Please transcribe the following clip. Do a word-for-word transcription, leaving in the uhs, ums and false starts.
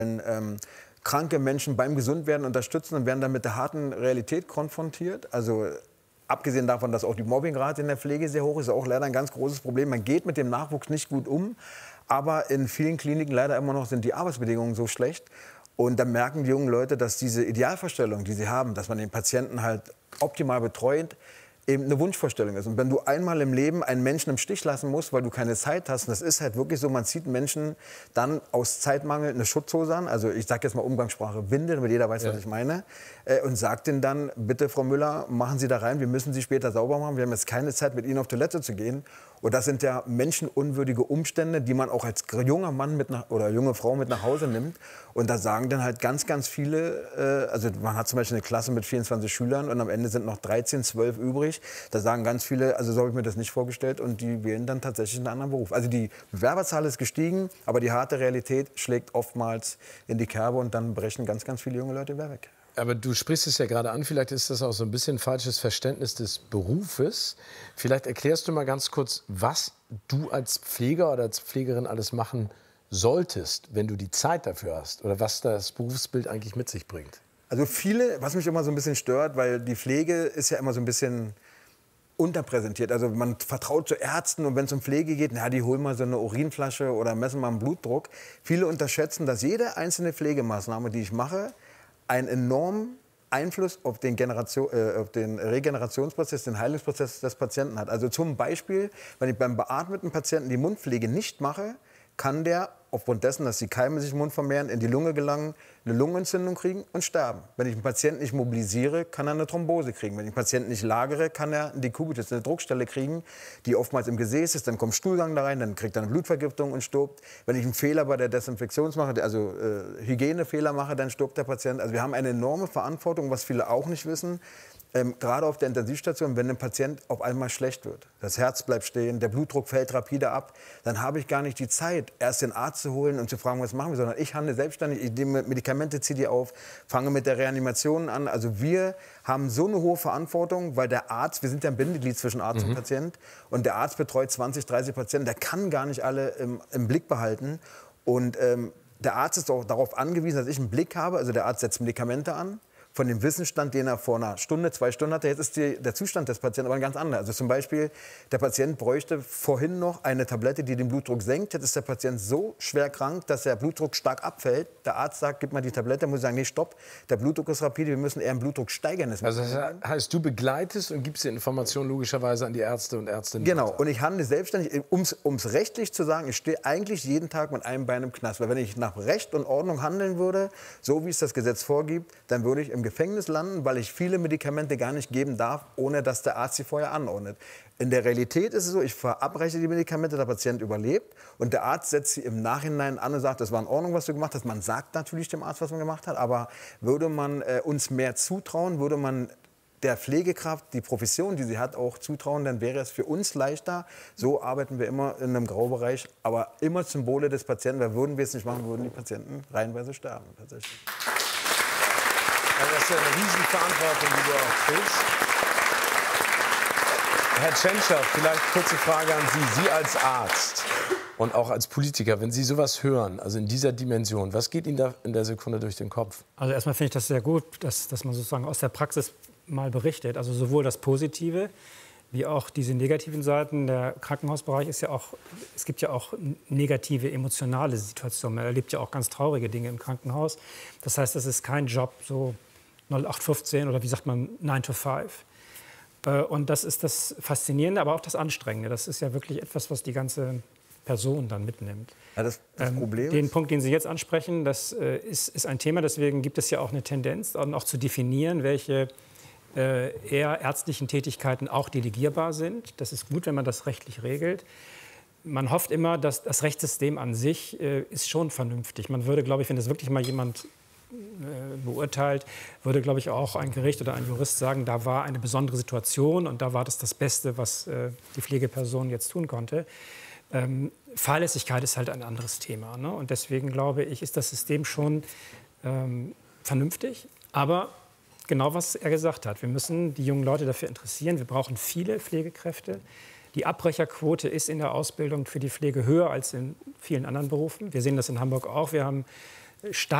Ähm, kranke Menschen beim Gesundwerden unterstützen und werden dann mit der harten Realität konfrontiert. Also abgesehen davon, dass auch die Mobbingrate in der Pflege sehr hoch ist, ist auch leider ein ganz großes Problem. Man geht mit dem Nachwuchs nicht gut um, aber in vielen Kliniken leider immer noch sind die Arbeitsbedingungen so schlecht. Und dann merken die jungen Leute, dass diese Idealvorstellung, die sie haben, dass man den Patienten halt optimal betreut, eben eine Wunschvorstellung ist. Und wenn du einmal im Leben einen Menschen im Stich lassen musst, weil du keine Zeit hast, und das ist halt wirklich so, man zieht Menschen dann aus Zeitmangel eine Schutzhose an, also ich sage jetzt mal Umgangssprache Windel, damit jeder weiß, ja. was ich meine, äh, und sagt denen dann, bitte Frau Müller, machen Sie da rein, wir müssen Sie später sauber machen, wir haben jetzt keine Zeit, mit Ihnen auf Toilette zu gehen. Und das sind ja menschenunwürdige Umstände, die man auch als junger Mann mit nach, oder junge Frau mit nach Hause nimmt. Und da sagen dann halt ganz, ganz viele, äh, also man hat zum Beispiel eine Klasse mit vierundzwanzig Schülern und am Ende sind noch dreizehn, zwölf übrig. Da sagen ganz viele, also so habe ich mir das nicht vorgestellt, und die wählen dann tatsächlich einen anderen Beruf. Also die Bewerberzahl ist gestiegen, aber die harte Realität schlägt oftmals in die Kerbe und dann brechen ganz, ganz viele junge Leute wieder weg. Aber du sprichst es ja gerade an, vielleicht ist das auch so ein bisschen falsches Verständnis des Berufes. Vielleicht erklärst du mal ganz kurz, was du als Pfleger oder als Pflegerin alles machen solltest, wenn du die Zeit dafür hast, oder was das Berufsbild eigentlich mit sich bringt. Also viele, was mich immer so ein bisschen stört, weil die Pflege ist ja immer so ein bisschen unterpräsentiert. Also man vertraut zu Ärzten, und wenn es um Pflege geht, na, die holen mal so eine Urinflasche oder messen mal einen Blutdruck. Viele unterschätzen, dass jede einzelne Pflegemaßnahme, die ich mache, einen enormen Einfluss auf den, Generation, äh, auf den Regenerationsprozess, den Heilungsprozess des Patienten hat. Also zum Beispiel, wenn ich beim beatmeten Patienten die Mundpflege nicht mache, kann der aufgrund dessen, dass die Keime sich im Mund vermehren, in die Lunge gelangen, eine Lungenentzündung kriegen und sterben. Wenn ich einen Patienten nicht mobilisiere, kann er eine Thrombose kriegen. Wenn ich einen Patienten nicht lagere, kann er eine Dekubitus, eine Druckstelle kriegen, die oftmals im Gesäß ist. Dann kommt Stuhlgang da rein, dann kriegt er eine Blutvergiftung und stirbt. Wenn ich einen Fehler bei der Desinfektion mache, also äh, Hygienefehler mache, dann stirbt der Patient. Also wir haben eine enorme Verantwortung, was viele auch nicht wissen. Ähm, gerade auf der Intensivstation, wenn ein Patient auf einmal schlecht wird, das Herz bleibt stehen, der Blutdruck fällt rapide ab, dann habe ich gar nicht die Zeit, erst den Arzt zu holen und zu fragen, was machen wir, sondern ich handle selbstständig, ich nehme Medikamente, ziehe die auf, fange mit der Reanimation an. Also wir haben so eine hohe Verantwortung, weil der Arzt, wir sind ja ein Bindeglied zwischen Arzt mhm. und Patient, und der Arzt betreut zwanzig, dreißig Patienten, der kann gar nicht alle im, im Blick behalten. Und ähm, der Arzt ist auch darauf angewiesen, dass ich einen Blick habe, also der Arzt setzt Medikamente an, von dem Wissensstand, den er vor einer Stunde, zwei Stunden hatte. Jetzt ist die, der Zustand des Patienten aber ein ganz anderer. Also zum Beispiel, der Patient bräuchte vorhin noch eine Tablette, die den Blutdruck senkt. Jetzt ist der Patient so schwer krank, dass der Blutdruck stark abfällt. Der Arzt sagt, gib mal die Tablette. Er muss sagen, nee, stopp, der Blutdruck ist rapide, wir müssen eher den Blutdruck steigern. Also das heißt, du begleitest und gibst die Informationen logischerweise an die Ärzte und Ärztinnen. Genau, und ich handle selbstständig, um es rechtlich zu sagen, ich stehe eigentlich jeden Tag mit einem Bein im Knast. Weil wenn ich nach Recht und Ordnung handeln würde, so wie es das Gesetz vorgibt, dann würde ich im Gefängnis landen, weil ich viele Medikamente gar nicht geben darf, ohne dass der Arzt sie vorher anordnet. In der Realität ist es so, ich verabreiche die Medikamente, der Patient überlebt, und der Arzt setzt sie im Nachhinein an und sagt, das war in Ordnung, was du gemacht hast. Man sagt natürlich dem Arzt, was man gemacht hat, aber würde man äh, uns mehr zutrauen, würde man der Pflegekraft die Profession, die sie hat, auch zutrauen, dann wäre es für uns leichter. So arbeiten wir immer in einem Graubereich, aber immer Symbole des Patienten, weil würden wir es nicht machen, würden die Patienten reihenweise sterben. Tatsächlich. Also das ist ja eine Riesenverantwortung, die du auch trägst. Herr Tschentscher, vielleicht kurze Frage an Sie. Sie als Arzt und auch als Politiker, wenn Sie sowas hören, also in dieser Dimension, was geht Ihnen da in der Sekunde durch den Kopf? Also erstmal finde ich das sehr gut, dass, dass man sozusagen aus der Praxis mal berichtet. Also sowohl das Positive wie auch diese negativen Seiten. Der Krankenhausbereich ist ja auch, es gibt ja auch negative emotionale Situationen. Man erlebt ja auch ganz traurige Dinge im Krankenhaus. Das heißt, das ist kein Job so null acht fünfzehn oder wie sagt man nine to five. Und das ist das Faszinierende, aber auch das Anstrengende. Das ist ja wirklich etwas, was die ganze Person dann mitnimmt. Ja, das, das Problem ähm, den Punkt, den Sie jetzt ansprechen, das äh, ist, ist ein Thema. Deswegen gibt es ja auch eine Tendenz, auch zu definieren, welche äh, eher ärztlichen Tätigkeiten auch delegierbar sind. Das ist gut, wenn man das rechtlich regelt. Man hofft immer, dass das Rechtssystem an sich äh, ist schon vernünftig. Man würde, glaube ich, wenn das wirklich mal jemand äh, beurteilt, würde, glaube ich, auch ein Gericht oder ein Jurist sagen, da war eine besondere Situation und da war das das Beste, was äh, die Pflegeperson jetzt tun konnte. Ähm, Fahrlässigkeit ist halt ein anderes Thema, ne? Und deswegen, glaube ich, ist das System schon ähm, vernünftig. Aber genau, was er gesagt hat, wir müssen die jungen Leute dafür interessieren. Wir brauchen viele Pflegekräfte. Die Abbrecherquote ist in der Ausbildung für die Pflege höher als in vielen anderen Berufen. Wir sehen das in Hamburg auch. Wir haben stark